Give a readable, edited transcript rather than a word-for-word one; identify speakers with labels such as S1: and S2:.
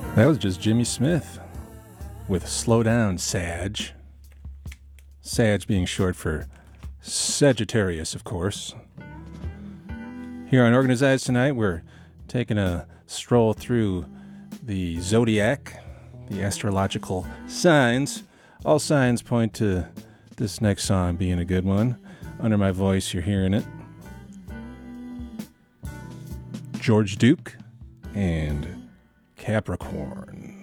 S1: That was just Jimmy Smith with Slow Down, Sag. Sag being short for Sagittarius, of course. Here on Organized tonight, we're taking a stroll through the zodiac, the astrological signs. All signs point to this next song being a good one. Under my voice, you're hearing it. George Duke and Capricorn.